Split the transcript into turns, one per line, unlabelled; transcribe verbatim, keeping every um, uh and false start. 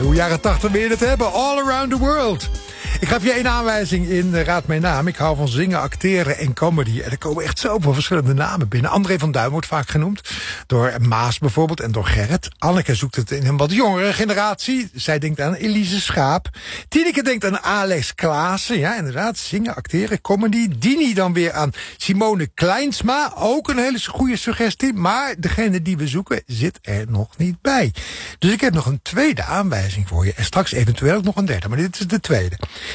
Hoe jaren tachtig wil je het hebben? All around the world. Ik gaf je één aanwijzing in Raad Mijn Naam. Ik hou van zingen, acteren en comedy. En er komen echt zoveel verschillende namen binnen. André van Duin wordt vaak genoemd. Door Maas bijvoorbeeld en door Gerrit. Anneke zoekt het in een wat jongere generatie. Zij denkt aan Elise Schaap. Tineke denkt aan Alex Klaassen. Ja, inderdaad, zingen, acteren, comedy. Dini dan weer aan Simone Kleinsma. Ook een hele goede suggestie. Maar degene die we zoeken zit er nog niet bij. Dus ik heb nog een tweede aanwijzing voor je. En straks eventueel nog een derde. Maar dit is de tweede.